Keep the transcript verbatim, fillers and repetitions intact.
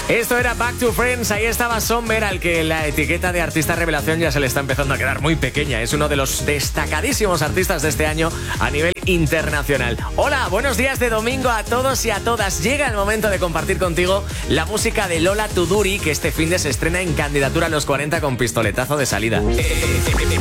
Esto era Back to Friends, ahí estaba Sommer, al que la etiqueta de artista revelación ya se le está empezando a quedar muy pequeña. Es uno de los destacadísimos artistas de este año a nivel internacional. Hola, buenos días de domingo a todos y a todas. Llega el momento de compartir contigo la música de Lola Tuduri, que este fin de se estrena en Candidatura a los cuarenta con pistoletazo de salida.